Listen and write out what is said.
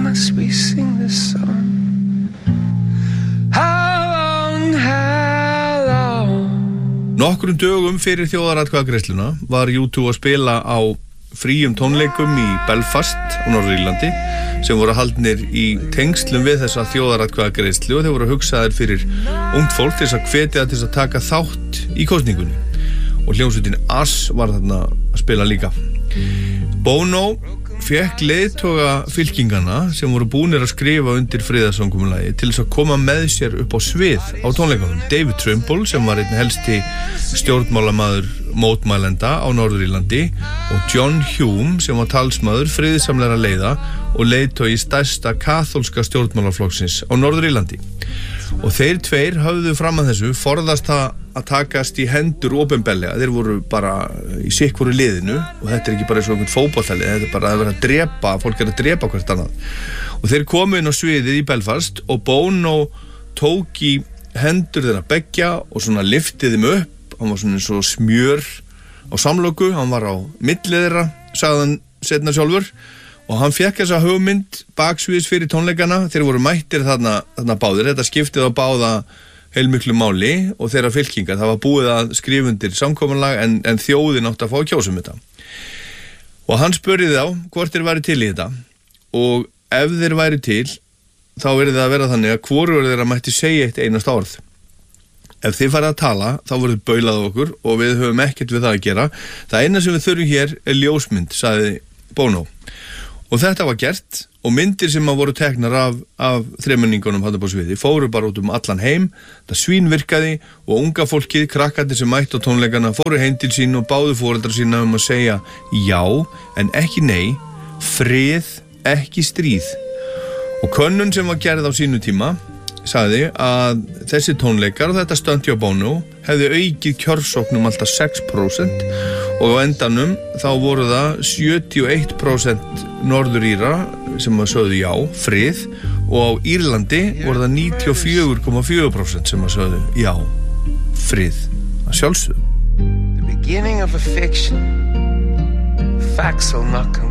must we sing this song? How long? Nokkrum dögum fyrir þjóðaratkvæðagreiðsluna var U2 að spila á fríum tónleikum í Belfast á Norður-Írlandi sem voru haldnir í tengslum við þessa þjóðaratkvæðagreiðslu og þeir voru hugsaðir fyrir ungt fólk til þess að hvetja til þess að taka þátt í kosningunni og hljómsveitin Ass var þarna að spila líka. Bono fékk leiðtoga fylkingana sem voru búnir að skrifa undir friðarsamkomulagi til þess að koma með sér upp á svið á tónleikunum. David Trimble sem var einn helsti stjórnmálamaður mótmælenda á Norður-Írlandi og John Hume sem var talsmaður friðsamlegra leiða og leiðtogi stærsta kaþólska stjórnmálaflokksins á Norður-Írlandi. Og þeir tveir höfðu fram að þessu forðast að takast í hendur opinberlega. Þeir voru bara í sikkvoru liðinu og þetta ekki bara eins og einhvern fótboltalið, þetta bara að vera að drepa, fólk að drepa hvert annað. Og þeir komu inn á sviðið í Belfast og Bono tók í hendur þeirra beggja og svona lyfti þeim upp. Hann var svona eins og smjör á samloku, hann var á milli þeirra, sagði hann seinna sjálfur. Og hann fekk þessa hugmynd baksviðs fyrir tónleikana. Þeir voru mættir þarna báðir. Þetta skiptið á báða heilmiklu máli og þeirra fylkingar. Það var búið að skrifa undir samkomulag en þjóðin átti að fá að kjósa þetta. Og hann spurði þá hvort þeir væri til í þetta. Og ef þeir væri til, þá verði það að vera þannig að hvorugur þeirra mætti segja eitt einasta orð. Ef þið farið að tala, þá verður baulað okkur og við höfum ekkert við það að gera. Það eina sem við þurfum hér ljósmynd, sagði Bono. Og þetta var gert og myndir sem voru teknar af þremenningunum hann på sviði fóru bara út allan heim. Það svínvirkaði og unga fólkið, krakkandi sem mættu á tónleikana fóru heim til sín og báðu foreldra sína að segja já en ekki nei, frið, ekki stríð. Og könnun sem var gerð á sínu tíma sagði að þessi tónleikar og þetta stönd hjá Bono hefði aukið kjörsóknum alltaf 6% og á endanum þá voru það 71% norðuríra sem að sögðu já, frið og á Írlandi voru það 94,4% sem að sögðu já, frið að sjálfsögðu. The beginning of a fiction. Facts will not come